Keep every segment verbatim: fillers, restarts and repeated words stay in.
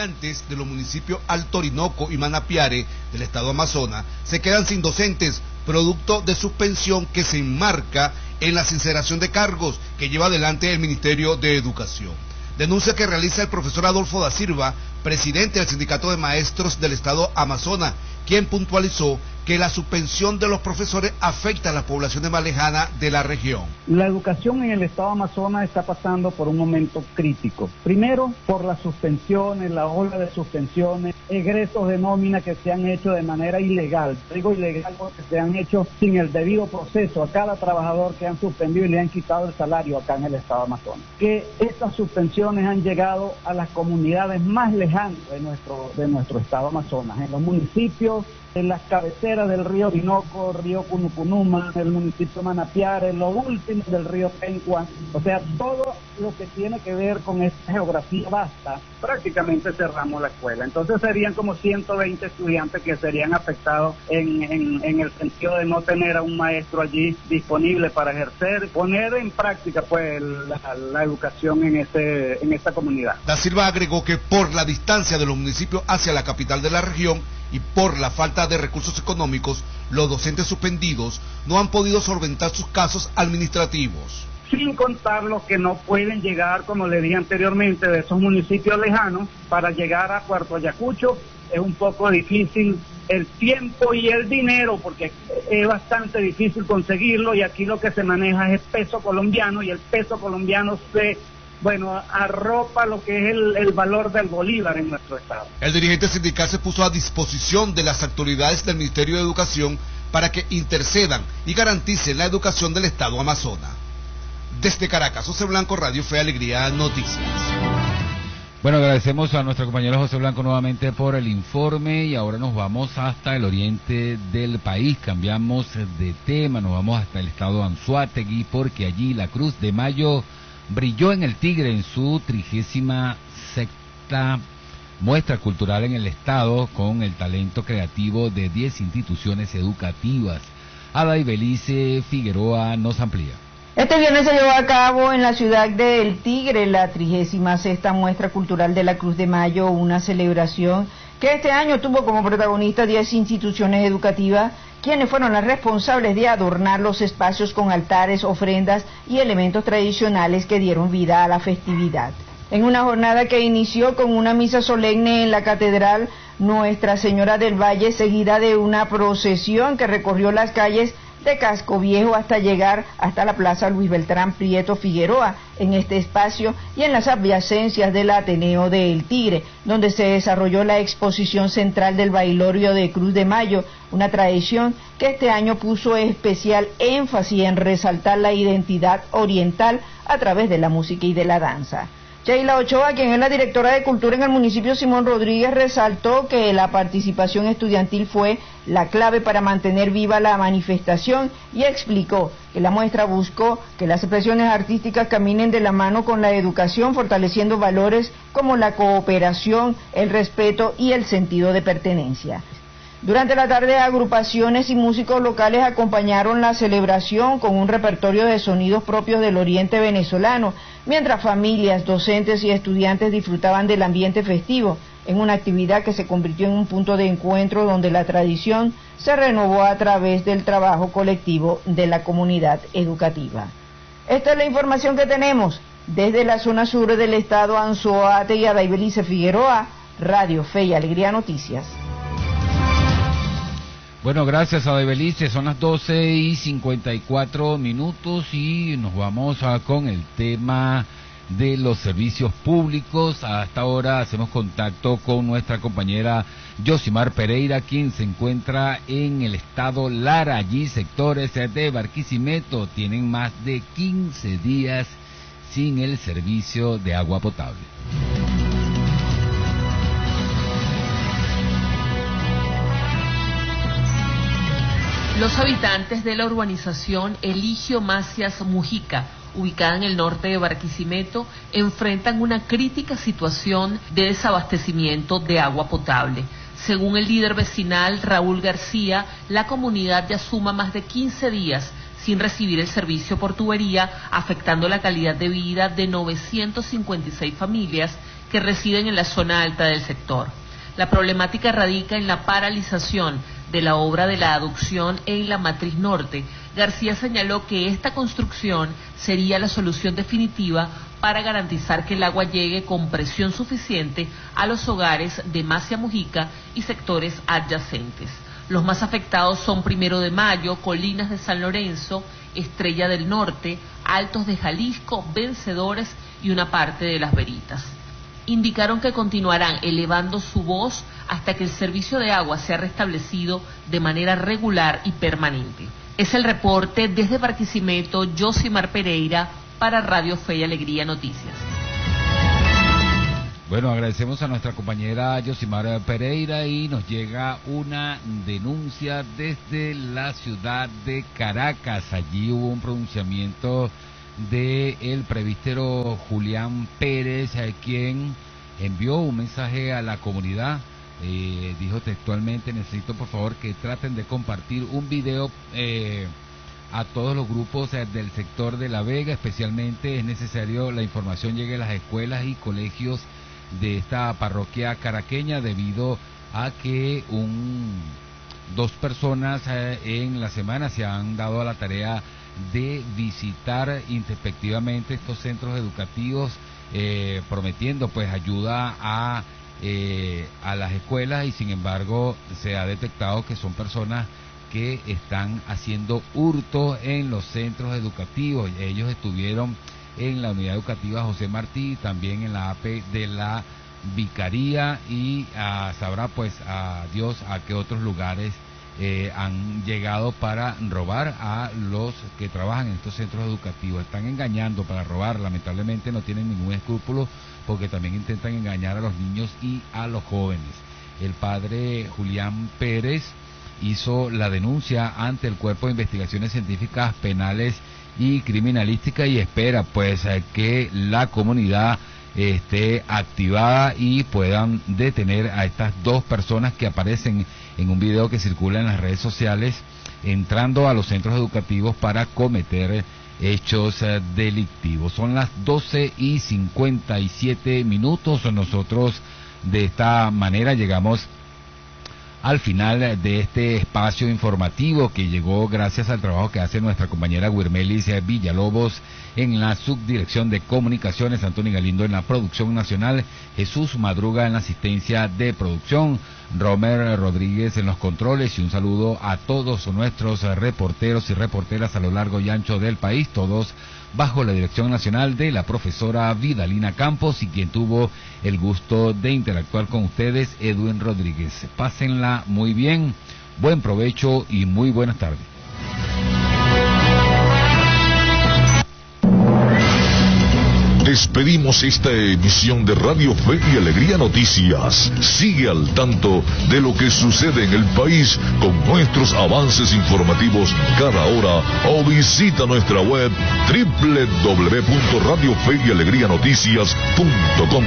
estudiantes de los municipios Alto Orinoco y Manapiare del estado Amazonas se quedan sin docentes, producto de suspensión que se enmarca en la sinceración de cargos que lleva adelante el Ministerio de Educación. Denuncia que realiza el profesor Adolfo da Silva, presidente del Sindicato de Maestros del estado Amazonas, quien puntualizó que la suspensión de los profesores afecta a las poblaciones más lejanas de la región. La educación en el estado Amazonas está pasando por un momento crítico. Primero, por las suspensiones, la ola de suspensiones, egresos de nómina que se han hecho de manera ilegal. Digo ilegal porque se han hecho sin el debido proceso a cada trabajador que han suspendido y le han quitado el salario acá en el estado Amazonas. Que estas suspensiones han llegado a las comunidades más lejanas de nuestro, de nuestro estado Amazonas, en los municipios, en las cabeceras del río Orinoco, río Cunupunuma, el municipio Manapiare, lo último del río Pencua, o sea, todo lo que tiene que ver con esta geografía vasta, prácticamente cerramos la escuela. Entonces serían como ciento veinte estudiantes que serían afectados en, en, en el sentido de no tener a un maestro allí disponible para ejercer, poner en práctica pues la, la educación en ese, en esta comunidad. Da Silva agregó que por la distancia de los municipios hacia la capital de la región y por la falta de recursos económicos, los docentes suspendidos no han podido solventar sus casos administrativos. Sin contar los que no pueden llegar, como le dije anteriormente, de esos municipios lejanos, para llegar a Puerto Ayacucho es un poco difícil el tiempo y el dinero, porque es bastante difícil conseguirlo, y aquí lo que se maneja es peso colombiano, y el peso colombiano se... bueno, arropa lo que es el, el valor del bolívar en nuestro estado. El dirigente sindical se puso a disposición de las autoridades del Ministerio de Educación para que intercedan y garanticen la educación del estado Amazonas. Desde Caracas, José Blanco, Radio Fe y Alegría Noticias. Bueno, agradecemos a nuestro compañero José Blanco nuevamente por el informe, y ahora nos vamos hasta el oriente del país. Cambiamos de tema, nos vamos hasta el estado de Anzoátegui, porque allí la Cruz de Mayo brilló en el Tigre en su trigésima sexta muestra cultural en el estado, con el talento creativo de diez instituciones educativas. Ada Ibelice Figueroa nos amplía. Este viernes se llevó a cabo en la ciudad de El Tigre la trigésima sexta muestra cultural de la Cruz de Mayo, una celebración que este año tuvo como protagonista diez instituciones educativas, quienes fueron las responsables de adornar los espacios con altares, ofrendas y elementos tradicionales que dieron vida a la festividad. En una jornada que inició con una misa solemne en la Catedral Nuestra Señora del Valle, seguida de una procesión que recorrió las calles de Casco Viejo hasta llegar hasta la Plaza Luis Beltrán Prieto Figueroa, en este espacio y en las adyacencias del Ateneo de El Tigre, donde se desarrolló la exposición central del Bailorio de Cruz de Mayo, una tradición que este año puso especial énfasis en resaltar la identidad oriental a través de la música y de la danza. Sheila Ochoa, quien es la directora de Cultura en el municipio Simón Rodríguez, resaltó que la participación estudiantil fue la clave para mantener viva la manifestación y explicó que la muestra buscó que las expresiones artísticas caminen de la mano con la educación, fortaleciendo valores como la cooperación, el respeto y el sentido de pertenencia. Durante la tarde, agrupaciones y músicos locales acompañaron la celebración con un repertorio de sonidos propios del oriente venezolano, mientras familias, docentes y estudiantes disfrutaban del ambiente festivo, en una actividad que se convirtió en un punto de encuentro donde la tradición se renovó a través del trabajo colectivo de la comunidad educativa. Esta es la información que tenemos desde la zona sur del estado Anzoátegui. Ada Ibelice Figueroa, Radio Fe y Alegría Noticias. Bueno, gracias a Ibelice, son las doce y cincuenta y cuatro minutos y nos vamos a, con el tema de los servicios públicos. Hasta ahora hacemos contacto con nuestra compañera Yosimar Pereira, quien se encuentra en el estado Lara. Allí sectores de Barquisimeto tienen más de quince días sin el servicio de agua potable. Los habitantes de la urbanización Eligio Macias Mujica, ubicada en el norte de Barquisimeto, enfrentan una crítica situación de desabastecimiento de agua potable. Según el líder vecinal Raúl García, la comunidad ya suma más de quince días sin recibir el servicio por tubería, afectando la calidad de vida de novecientas cincuenta y seis familias que residen en la zona alta del sector. La problemática radica en la paralización de la obra de la aducción en la matriz norte. García señaló que esta construcción sería la solución definitiva para garantizar que el agua llegue con presión suficiente a los hogares de Masia Mujica y sectores adyacentes. Los más afectados son Primero de Mayo, Colinas de San Lorenzo, Estrella del Norte, Altos de Jalisco, Vencedores y una parte de Las Veritas. Indicaron que continuarán elevando su voz hasta que el servicio de agua sea restablecido de manera regular y permanente. Es el reporte desde Barquisimeto, Yosimar Pereira, para Radio Fe y Alegría Noticias. Bueno, agradecemos a nuestra compañera Yosimar Pereira y nos llega una denuncia desde la ciudad de Caracas. Allí hubo un pronunciamiento de el presbítero Julián Pérez, eh, quien envió un mensaje a la comunidad. Eh, dijo textualmente: necesito por favor que traten de compartir un video eh, a todos los grupos eh, del sector de La Vega. Especialmente es necesario la información llegue a las escuelas y colegios de esta parroquia caraqueña, debido a que un dos personas eh, en la semana se han dado a la tarea de visitar introspectivamente estos centros educativos, eh, prometiendo pues ayuda a eh, a las escuelas, y sin embargo se ha detectado que son personas que están haciendo hurto en los centros educativos. Ellos estuvieron en la unidad educativa José Martí, también en la A P de la Vicaría, y a, sabrá pues a Dios a qué otros lugares eh, han llegado para robar a los que trabajan en estos centros educativos. Están engañando para robar, lamentablemente no tienen ningún escrúpulo, porque también intentan engañar a los niños y a los jóvenes. El padre Julián Pérez hizo la denuncia ante el Cuerpo de Investigaciones Científicas Penales y Criminalística, y espera pues que la comunidad esté activada y puedan detener a estas dos personas que aparecen en un video que circula en las redes sociales, entrando a los centros educativos para cometer hechos eh, delictivos. Son las doce y cincuenta y siete minutos. Nosotros de esta manera llegamos al final de este espacio informativo, que llegó gracias al trabajo que hace nuestra compañera Wirmelis Villalobos en la subdirección de comunicaciones, Antonio Galindo en la producción nacional, Jesús Madruga en la asistencia de producción, Romer Rodríguez en los controles, y un saludo a todos nuestros reporteros y reporteras a lo largo y ancho del país, todos bajo la dirección nacional de la profesora Vidalina Campos, y quien tuvo el gusto de interactuar con ustedes, Edwin Rodríguez. Pásenla muy bien, buen provecho y muy buenas tardes. Despedimos esta emisión de Radio Fe y Alegría Noticias. Sigue al tanto de lo que sucede en el país con nuestros avances informativos cada hora, o visita nuestra web doble u doble u doble u punto radio fe y alegría noticias punto com.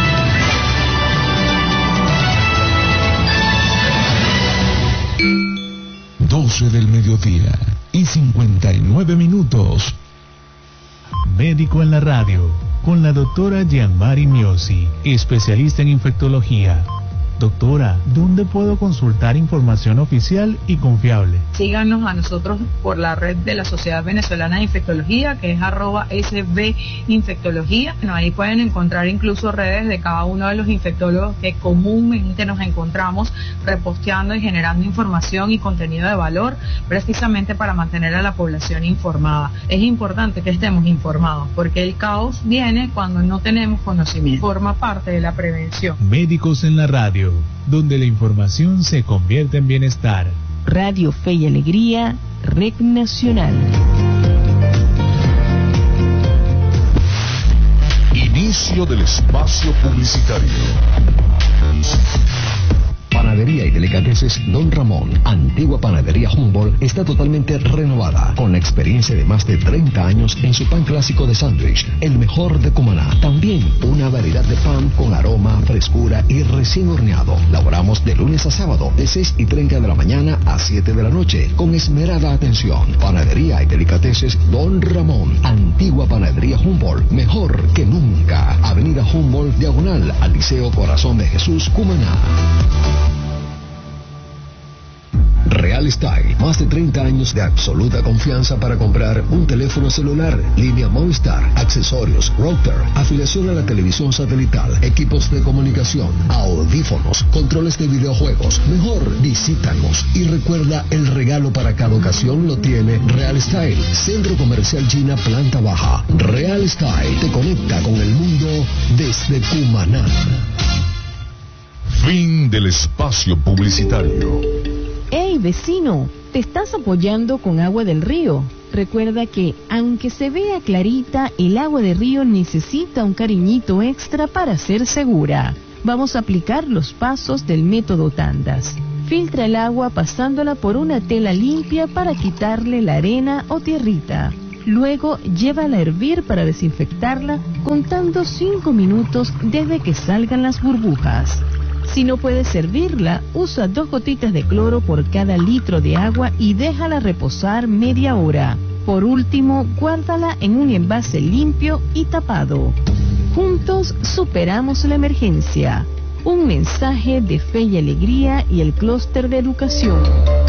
doce del mediodía y cincuenta y nueve minutos. Médico en la radio, con la doctora Gianmari Miosi, especialista en infectología. Doctora, ¿dónde puedo consultar información oficial y confiable? Síganos a nosotros por la red de la Sociedad Venezolana de Infectología, que es arroba S B Infectología. Bueno, ahí pueden encontrar incluso redes de cada uno de los infectólogos que comúnmente nos encontramos reposteando y generando información y contenido de valor, precisamente para mantener a la población informada. Es importante que estemos informados, porque el caos viene cuando no tenemos conocimiento. Forma parte de la prevención. Médicos en la radio, donde la información se convierte en bienestar. Radio Fe y Alegría, Red Nacional. Inicio del espacio publicitario. Panadería y Delicateces Don Ramón, antigua panadería Humboldt, está totalmente renovada, con la experiencia de más de treinta años en su pan clásico de sándwich, el mejor de Cumaná. También una variedad de pan con aroma, frescura y recién horneado. Laboramos de lunes a sábado, de seis y treinta de la mañana a siete de la noche, con esmerada atención. Panadería y Delicateces Don Ramón, antigua panadería Humboldt, mejor que nunca. Avenida Humboldt, diagonal al Liceo Corazón de Jesús, Cumaná. Real Style, más de treinta años de absoluta confianza para comprar un teléfono celular, línea Movistar, accesorios, router, afiliación a la televisión satelital, equipos de comunicación, audífonos, controles de videojuegos. Mejor visítanos y recuerda, el regalo para cada ocasión lo tiene Real Style, Centro Comercial China, planta baja. Real Style te conecta con el mundo desde Cumaná. Fin del espacio publicitario. ¡Hey, vecino! ¿Te estás apoyando con agua del río? Recuerda que, aunque se vea clarita, el agua de río necesita un cariñito extra para ser segura. Vamos a aplicar los pasos del método Tandas. Filtra el agua pasándola por una tela limpia para quitarle la arena o tierrita. Luego, llévala a hervir para desinfectarla, contando cinco minutos desde que salgan las burbujas. Si no puedes servirla, usa dos gotitas de cloro por cada litro de agua y déjala reposar media hora. Por último, guárdala en un envase limpio y tapado. Juntos superamos la emergencia. Un mensaje de Fe y Alegría y el Clúster de Educación.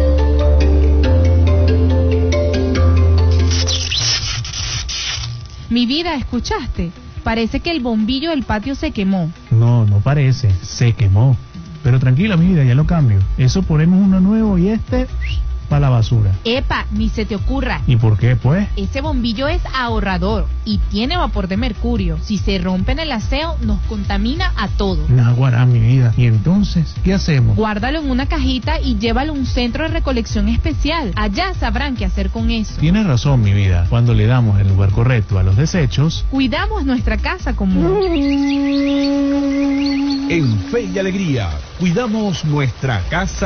Mi vida, ¿escuchaste? Parece que el bombillo del patio se quemó. No, no parece, se quemó. Pero tranquila, mi vida, ya lo cambio. Eso ponemos uno nuevo y este para la basura. Epa, ni se te ocurra. ¿Y por qué, pues? Ese bombillo es ahorrador y tiene vapor de mercurio. Si se rompe en el aseo, nos contamina a todos. Naguará, mi vida. ¿Y entonces qué hacemos? Guárdalo en una cajita y llévalo a un centro de recolección especial. Allá sabrán qué hacer con eso. Tienes razón, mi vida. Cuando le damos el lugar correcto a los desechos, cuidamos nuestra casa común. En Fe y Alegría, cuidamos nuestra casa